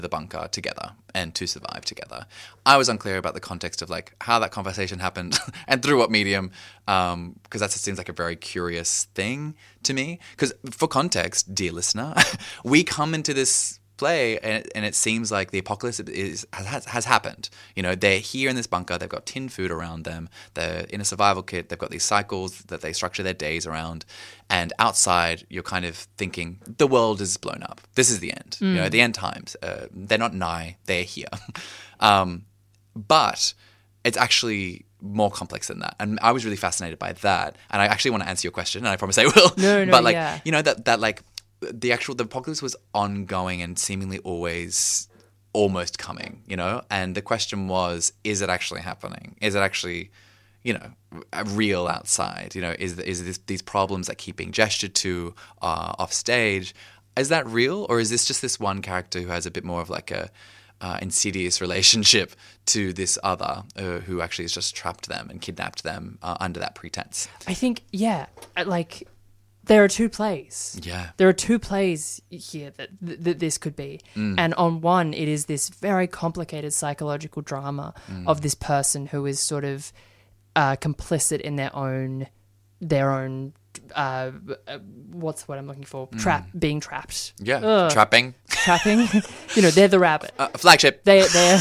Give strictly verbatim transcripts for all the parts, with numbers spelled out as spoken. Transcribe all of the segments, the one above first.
the bunker together and to survive together. I was unclear about the context of like how that conversation happened and through what medium, um, because that just seems like a very curious thing to me. Because for context, dear listener, we come into this play and, and it seems like the apocalypse is has, has happened. You know, they're here in this bunker, they've got tin food around them, they're in a survival kit, they've got these cycles that they structure their days around, and outside you're kind of thinking the world is blown up. This is the end. Mm. You know, the end times. Uh, they're not nigh, they're here. um, but it's actually more complex than that. And I was really fascinated by that. And I actually want to answer your question, and I promise I will. No, no, but like, yeah. you know, that that like the actual the apocalypse was ongoing and seemingly always almost coming, you know? And the question was, is it actually happening? Is it actually, you know, real outside? You know, is is this, these problems that keep being gestured to uh, off stage, is that real? Or is this just this one character who has a bit more of like a uh, insidious relationship to this other uh, who actually has just trapped them and kidnapped them uh, under that pretense? I think, yeah, like... There are two plays. Yeah. There are two plays here that, that this could be. Mm. And on one, it is this very complicated psychological drama mm. of this person who is sort of uh, complicit in their own, their own, uh, what's what I'm looking for? Mm. Trap, being trapped. Yeah. Ugh. Trapping. Trapping. You know, they're the rabbit. Uh, flagship. They, they're...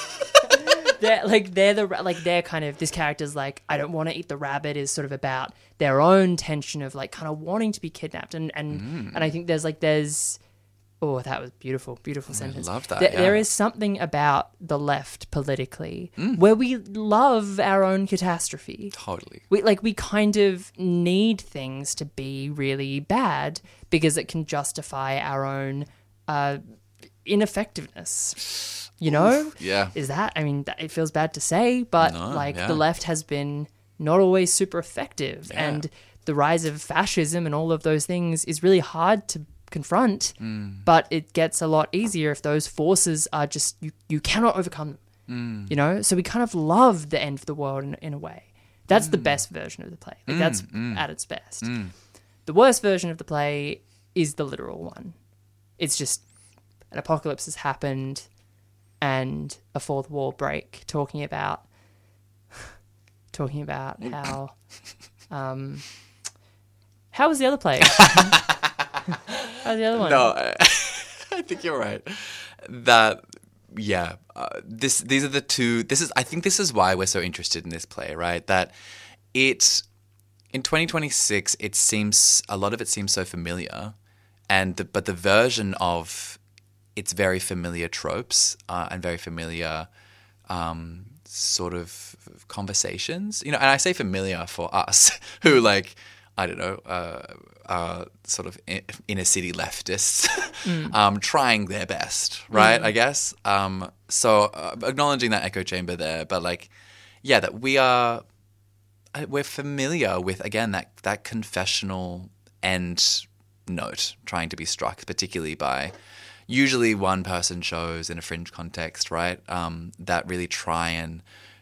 They're like they're the like they're kind of this character's like I don't want to eat the rabbit is sort of about their own tension of like kind of wanting to be kidnapped and and mm. and I think there's like there's oh that was beautiful beautiful sentence. I love that. There, yeah. there is something about the left politically mm. where we love our own catastrophe. Totally. We like we kind of need things to be really bad because it can justify our own uh, ineffectiveness. You know? Oof, yeah. Is that, I mean, it feels bad to say, but no, like yeah. the left has been not always super effective. Yeah. And the rise of fascism and all of those things is really hard to confront, mm. but it gets a lot easier if those forces are just, you, you cannot overcome them. Mm. You know? So we kind of love the end of the world in, in a way. That's mm. the best version of the play. Like mm. that's mm. at its best. Mm. The worst version of the play is the literal one. It's just an apocalypse has happened and a fourth wall break, talking about talking about how um, how was the other play? How's the other one? No, I, I think you're right. That yeah, uh, this these are the two. This is I think this is why we're so interested in this play, right? That it in twenty twenty-six, it seems a lot of it seems so familiar, and the, but the version of it's very familiar tropes uh, and very familiar um, sort of conversations. You know, and I say familiar for us who like, I don't know, uh, are sort of inner city leftists mm. um, trying their best, right, mm. I guess. Um, so uh, acknowledging that echo chamber there, but like, yeah, that we are, we're familiar with, again, that, that confessional end note trying to be struck, particularly by usually one person shows in a fringe context, right, um, that really try and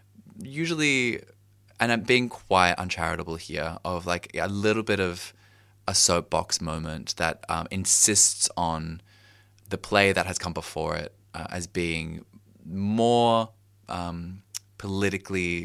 usually, and I'm being quite uncharitable here, of like a little bit of a soapbox moment that um, insists on the play that has come before it uh, as being more um, politically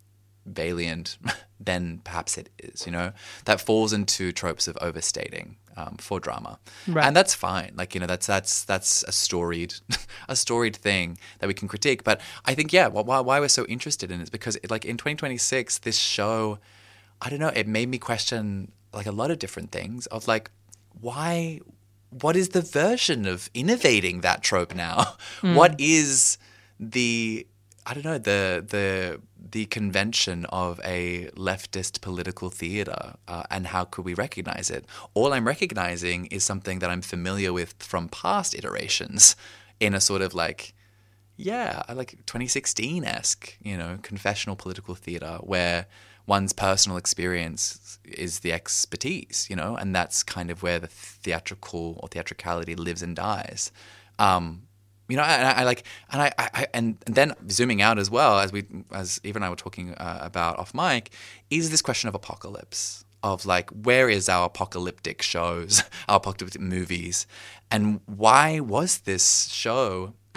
valiant than perhaps it is, you know, that falls into tropes of overstating um, for drama. Right. And that's fine. Like, you know, that's that's that's a storied a storied thing that we can critique. But I think, yeah, why, why we're so interested in it is because, like, in twenty twenty-six, this show, I don't know, it made me question, like, a lot of different things of, like, why, what is the version of innovating that trope now? Mm. What is the, I don't know, the the the convention of a leftist political theater, uh, and how could we recognize it? All I'm recognizing is something that I'm familiar with from past iterations in a sort of like, yeah, like twenty sixteen-esque, you know, confessional political theater where one's personal experience is the expertise, you know, and that's kind of where the theatrical or theatricality lives and dies. Um, You know, I, I like, and I, I, and then zooming out as well, as we, as Eva and I were talking uh, about off mic, is this question of apocalypse, of like, where is our apocalyptic shows, our apocalyptic movies, and why was this show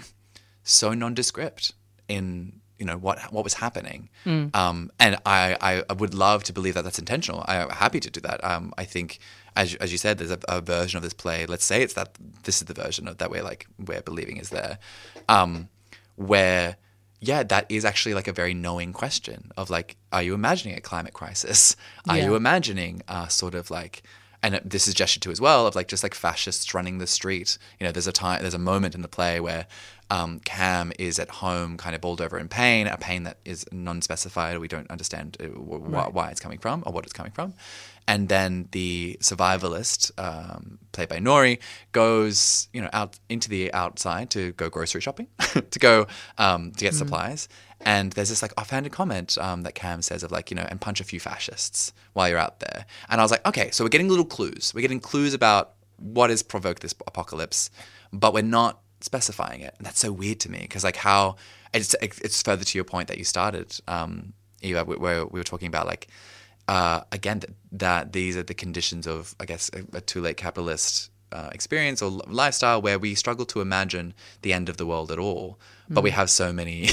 so nondescript in, you know, what what was happening. Mm. Um, and I, I would love to believe that that's intentional. I'm happy to do that. Um, I think, as as you said, there's a, a version of this play. Let's say it's that this is the version of that we're like we're believing is there, um, where yeah, that is actually like a very knowing question of like, are you imagining a climate crisis? Are Yeah. you imagining uh, sort of like, and this is gestured to as well, of like just like fascists running the street. You know, there's a time, there's a moment in the play where um, Cam is at home, kind of bowled over in pain, a pain that is non-specified. We don't understand uh, wh- Right. why it's coming from or what it's coming from. And then the survivalist, um, played by Nori, goes, you know, out into the outside to go grocery shopping, to go um, to get supplies. And there's this like offhanded comment um, that Cam says of like, you know, and punch a few fascists while you're out there. And I was like, okay, so we're getting little clues. We're getting clues about what has provoked this apocalypse, but we're not specifying it. And that's so weird to me because like how it's it's further to your point that you started, um, Eva, where we were talking about like, uh, again, that, that these are the conditions of, I guess, a, a too late capitalist uh, experience or lifestyle where we struggle to imagine the end of the world at all. But we have so many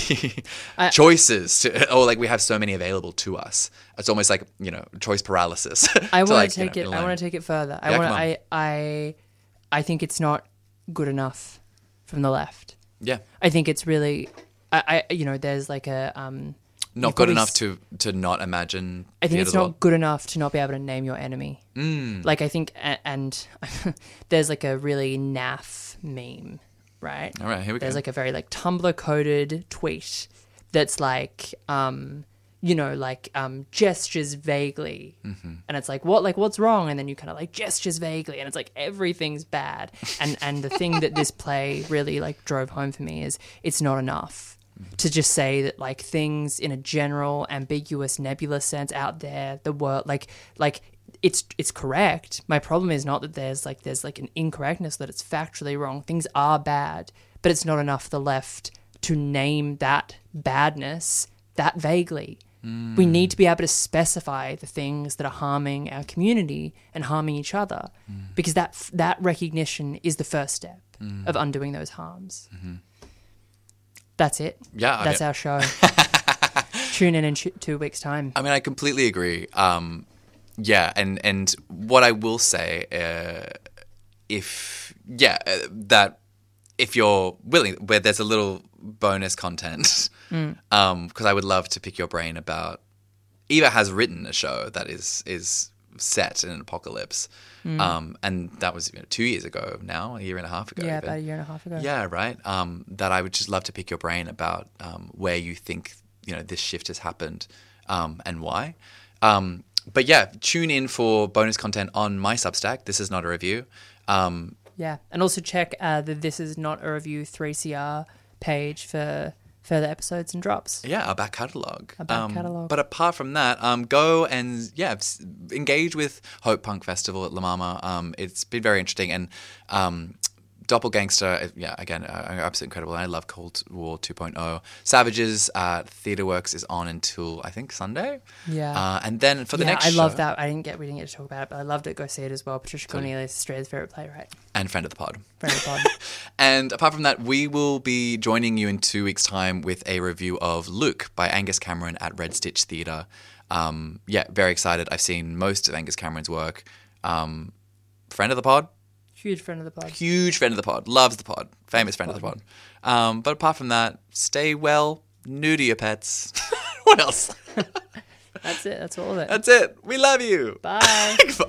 I- choices, to, or like we have so many available to us. It's almost like, you know, choice paralysis. I to want like, to you take know, it. I learn. want to take it further. I Yeah, want. come on. I. I. I think it's not good enough from the left. Yeah, I think it's really. I. I you know, there's like a. Um, not you've good probably enough s- to to not imagine. I the think end it's of the not world. good enough to not be able to name your enemy. Mm. Like I think, a- and there's like a really naff meme, right? All right, here we There's go. like a very like Tumblr coded tweet that's like, um, you know, like um, gestures vaguely, Mm-hmm. and it's like what, like what's wrong, and then you kind of like gestures vaguely, and it's like everything's bad, and and the thing that this play really like drove home for me is it's not enough to just say that like things in a general ambiguous nebulous sense out there the world like like it's it's correct. My problem is not that there's like there's like an incorrectness, that it's factually wrong. Things are bad, but it's not enough for the left to name that badness that vaguely. Mm. We need to be able to specify the things that are harming our community and harming each other, mm. because that that recognition is the first step mm. of undoing those harms. Mm-hmm. That's it. Yeah, I That's mean- our show. Tune in in ch- two weeks' time. I mean, I completely agree. Um, yeah, and and what I will say, uh, if yeah, uh, that if you're willing, where there's a little bonus content, because Mm. um, I would love to pick your brain about. Eva has written a show that is is set in an apocalypse, Mm. um, and that was you know, two years ago now, a year and a half ago. Yeah, even. about a year and a half ago. Yeah, right. Um, that I would just love to pick your brain about um, where you think you know this shift has happened um, and why. Um, but yeah, tune in for bonus content on my Substack. This is not a review. Um, Yeah, and also check uh, the This Is Not a Review three C R page for further episodes and drops. yeah, our back catalogue. Our back um, catalogue. But apart from that, um, go and yeah, s- engage with Hope Punk Festival at La Mama. Um, it's been very interesting and. Um, Doppelgangster, yeah, again, uh, absolutely incredible. And I love Cold War two point oh. Savages uh, Theatre Works is on until I think Sunday. Yeah. Uh, and then for the yeah, next I love show- that. I didn't get we didn't get to talk about it, but I loved it. Go see it as well. Patricia Cornelius, Australia's favorite playwright, and friend of the pod. friend of the pod. And apart from that, we will be joining you in two weeks' time with a review of Luke by Angus Cameron at Red Stitch Theatre. Um, yeah, very excited. I've seen most of Angus Cameron's work. Um, friend of the pod. Huge friend of the pod. Huge friend of the pod. Loves the pod. Famous friend of the pod. Um, but apart from that, stay well. Neuter your pets. What else? That's it. That's all of it. That's it. We love you. Bye. Bye.